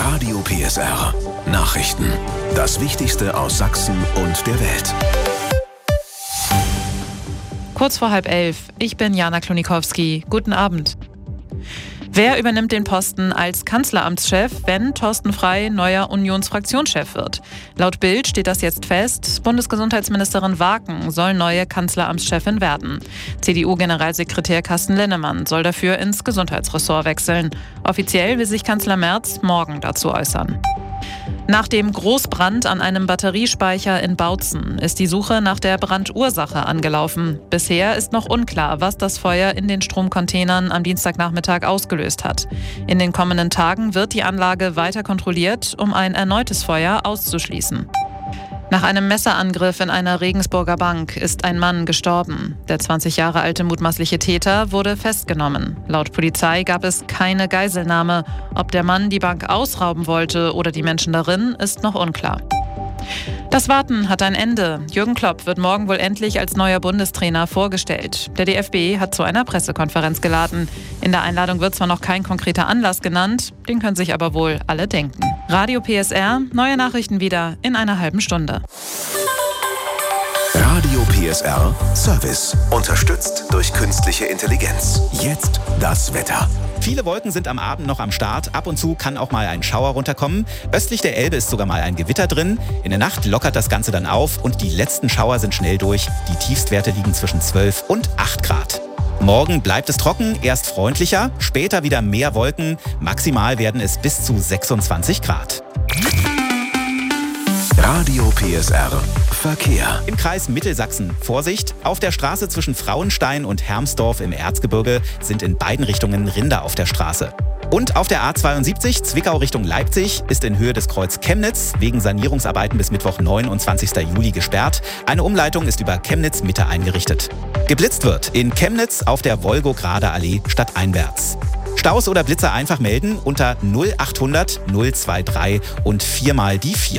Radio PSR. Nachrichten. Das Wichtigste aus Sachsen und der Welt. Kurz vor 10:30. Ich bin Jana Klonikowski. Guten Abend. Wer übernimmt den Posten als Kanzleramtschef, wenn Thorsten Frey neuer Unionsfraktionschef wird? Laut Bild steht das jetzt fest. Bundesgesundheitsministerin Waken soll neue Kanzleramtschefin werden. CDU-Generalsekretär Carsten Linnemann soll dafür ins Gesundheitsressort wechseln. Offiziell will sich Kanzler Merz morgen dazu äußern. Nach dem Großbrand an einem Batteriespeicher in Bautzen ist die Suche nach der Brandursache angelaufen. Bisher ist noch unklar, was das Feuer in den Stromcontainern am Dienstagnachmittag ausgelöst hat. In den kommenden Tagen wird die Anlage weiter kontrolliert, um ein erneutes Feuer auszuschließen. Nach einem Messerangriff in einer Regensburger Bank ist ein Mann gestorben. Der 20 Jahre alte mutmaßliche Täter wurde festgenommen. Laut Polizei gab es keine Geiselnahme. Ob der Mann die Bank ausrauben wollte oder die Menschen darin, ist noch unklar. Das Warten hat ein Ende. Jürgen Klopp wird morgen wohl endlich als neuer Bundestrainer vorgestellt. Der DFB hat zu einer Pressekonferenz geladen. In der Einladung wird zwar noch kein konkreter Anlass genannt, den können sich aber wohl alle denken. Radio PSR, neue Nachrichten wieder in einer halben Stunde. Radio PSR Service. Unterstützt durch künstliche Intelligenz. Jetzt das Wetter. Viele Wolken sind am Abend noch am Start. Ab und zu kann auch mal ein Schauer runterkommen. Östlich der Elbe ist sogar mal ein Gewitter drin. In der Nacht lockert das Ganze dann auf und die letzten Schauer sind schnell durch. Die Tiefstwerte liegen zwischen 12 und 8 Grad. Morgen bleibt es trocken, erst freundlicher, später wieder mehr Wolken. Maximal werden es bis zu 26 Grad. Radio PSR Verkehr. Im Kreis Mittelsachsen Vorsicht. Auf der Straße zwischen Frauenstein und Hermsdorf im Erzgebirge sind in beiden Richtungen Rinder auf der Straße. Und auf der A72 Zwickau Richtung Leipzig ist in Höhe des Kreuz Chemnitz wegen Sanierungsarbeiten bis Mittwoch 29. Juli gesperrt. Eine Umleitung ist über Chemnitz Mitte eingerichtet. Geblitzt wird in Chemnitz auf der Wolgograder Allee stadteinwärts. Staus oder Blitzer einfach melden unter 0800 023 und 4 mal die 4.